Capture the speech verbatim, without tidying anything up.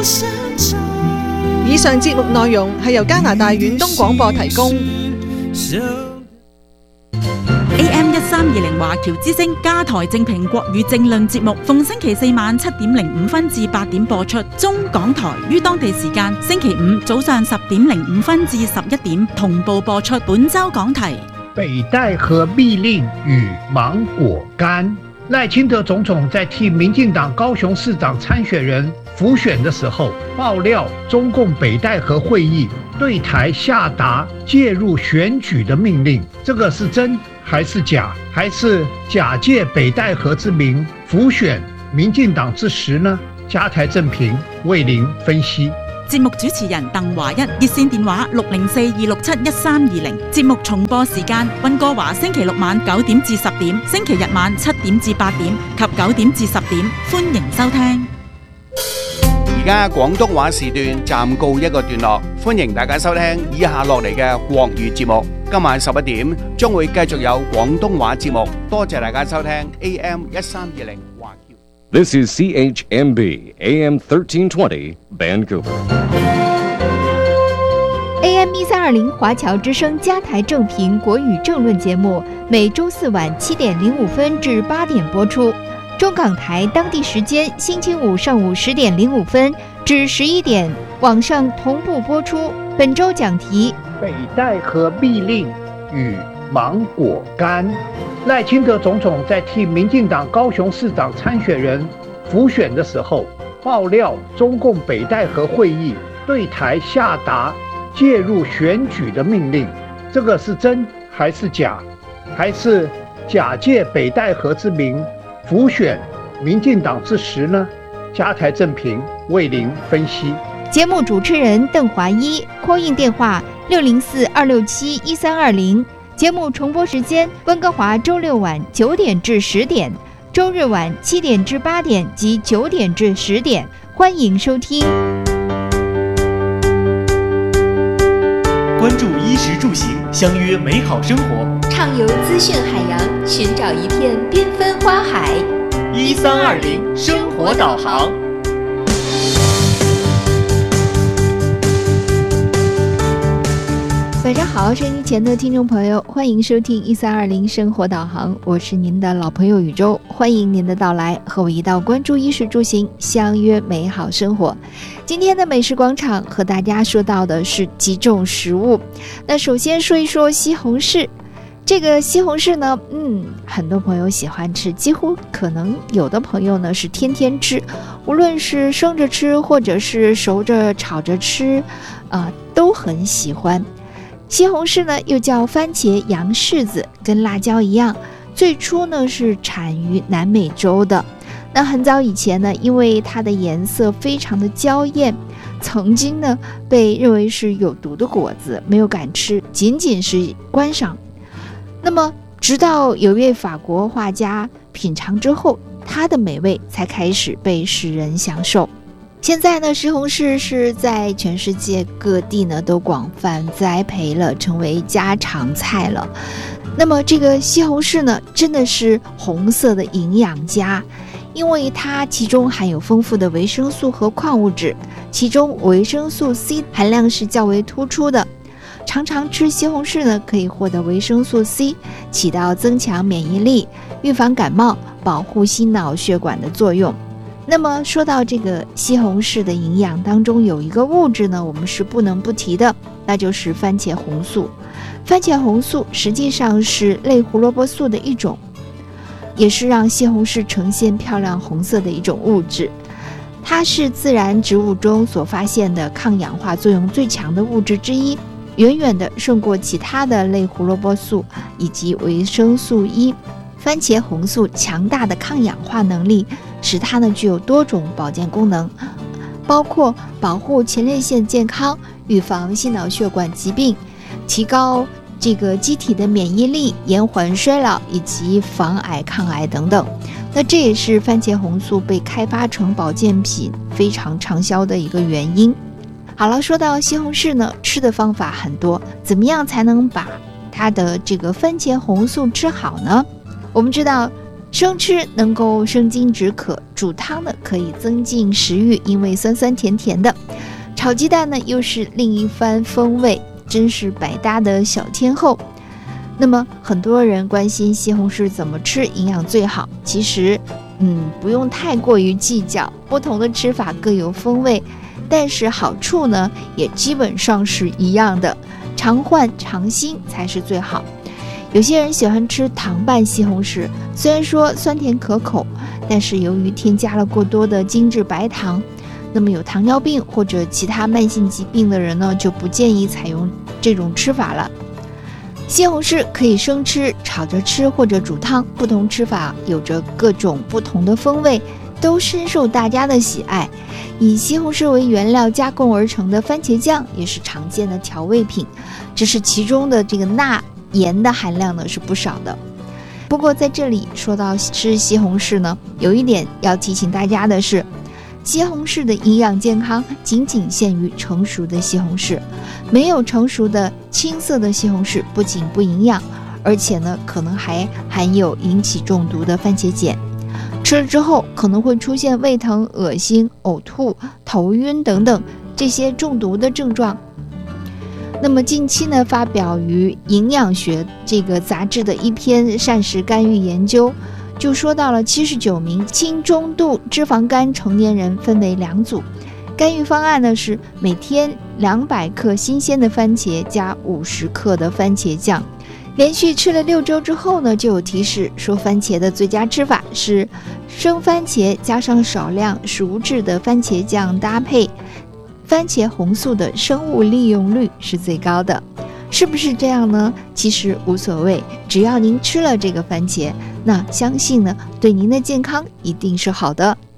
以上節目內容係由加拿大遠東廣播提供。 A M 一三二零華僑之聲加台正評國語政論節目，逢星期四晚七點零五分至八點播出。中港台於當地時間星期五早上十點零五分至十一點同步播出。本周講題： 北戴河密令與芒果乾。賴清德總統在替民進黨高雄市長參選人輔選的時候，爆料中共北戴河會議對台下達介入選舉的命令，這個是真還是假？還是假借北戴河之名輔選民進黨之實呢？加台正評為您分析。 節目主持人鄧華一，熱線電話六零四二六七一三二零。節目重播時間溫哥華星期六晚九點至十點，星期日晚七點至八點及九點至十點，歡迎收聽。 而家廣東話時段暫告一個段落，歡迎大家收聽以下落嚟嘅國語節目。今晚十一點將會繼續有廣東話節目，多謝大家收聽 A M 一三二零華僑。 This is C H M B A M thirteen twenty Vancouver。 A M 一三二零華僑之聲加台正評國語政論節目，每周四晚七點零五分至八點播出。中港台當地時間星期五上午十點零五分至十一點，網上同步播出。本周講題： 北戴河密令與芒果乾。賴清德總統在替民進黨高雄市長參選人輔選的時候，爆料中共北戴河會議對台下達介入選舉的命令，這個是真還是假？還是假借北戴河之名輔選民進黨之實呢？加台正評為您分析。 節目主持人鄧華一 call in 電話六零四二六七一三二零。節目重播時間溫哥華周六晚九點至十點，周日晚七點至八點及九點至十點，歡迎收聽。 關注衣食住行，相約美好生活。 暢遊資訊海洋，尋找一片繽紛花海。 一三二零生活導航。 晚上好，收音前的听众朋友，欢迎收听一三二零生活导航，我是您的老朋友宇宙，欢迎您的到来，和我一道关注衣食住行，相约美好生活。今天的美食广场和大家说到的是几种食物，那首先说一说西红柿。这个西红柿呢，嗯，很多朋友喜欢吃，几乎可能有的朋友呢是天天吃，无论是生着吃或者是熟着炒着吃，啊、呃，都很喜欢。西红柿呢又叫番茄洋柿子，跟辣椒一样，最初呢是产于南美洲的。那很早以前呢，因为它的颜色非常的娇艳，曾经呢被认为是有毒的果子，没有敢吃，仅仅是观赏。那么直到有一位法国画家品尝之后，它的美味才开始被世人享受。现在呢，西红柿是在全世界各地呢都广泛栽培了，成为家常菜了。那么这个西红柿呢，真的是红色的营养家，因为它其中含有丰富的维生素和矿物质，其中维生素 C 含量是较为突出的。常常吃西红柿呢，可以获得维生素 C， 起到增强免疫力、预防感冒、保护心脑血管的作用。那么说到这个西红柿的营养当中，有一个物质呢，我们是不能不提的，那就是番茄红素。番茄红素实际上是类胡萝卜素的一种，也是让西红柿呈现漂亮红色的一种物质。它是自然植物中所发现的抗氧化作用最强的物质之一，远远的胜过其他的类胡萝卜素以及维生素 E。番茄红素强大的抗氧化能力，使它呢具有多种保健功能，包括保护前列腺健康、预防心脑血管疾病、提高这个机体的免疫力、延缓衰老以及防癌抗癌等等。那这也是番茄红素被开发成保健品非常畅销的一个原因。好了，说到西红柿呢，吃的方法很多，怎么样才能把它的这个番茄红素吃好呢？我们知道生吃能够生津止渴， 煮汤呢可以增进食欲，因为酸酸甜甜的；炒鸡蛋呢又是另一番风味，真是百搭的小天后。那么很多人关心西红柿怎么吃营养最好，其实嗯，不用太过于计较，不同的吃法各有风味，但是好处呢也基本上是一样的，常换常新才是最好。有些人喜欢吃糖拌西红柿，虽然说酸甜可口，但是由于添加了过多的精制白糖，那么有糖尿病或者其他慢性疾病的人呢，就不建议采用这种吃法了。西红柿可以生吃、炒着吃或者煮汤，不同吃法有着各种不同的风味，都深受大家的喜爱。以西红柿为原料加工而成的番茄酱也是常见的调味品，只是其中的这个钠盐的含量呢是不少的。不过在这里说到吃西红柿呢，有一点要提醒大家的是，西红柿的营养健康仅仅限于成熟的西红柿，没有成熟的青色的西红柿不仅不营养，而且呢可能还含有引起中毒的番茄碱，吃了之后可能会出现胃疼、恶心、呕吐、头晕等等这些中毒的症状。那么近期呢，发表于《营养学》这个杂志的一篇膳食干预研究，就说到了七十九名轻中度脂肪肝成年人分为两组，干预方案呢是每天两百克新鲜的番茄加五十克的番茄酱。连续吃了六周之后呢，就有提示说番茄的最佳吃法是生番茄加上少量熟制的番茄酱搭配。番茄红素的生物利用率是最高的，是不是这样呢？其实无所谓，只要您吃了这个番茄，那相信呢对您的健康一定是好的。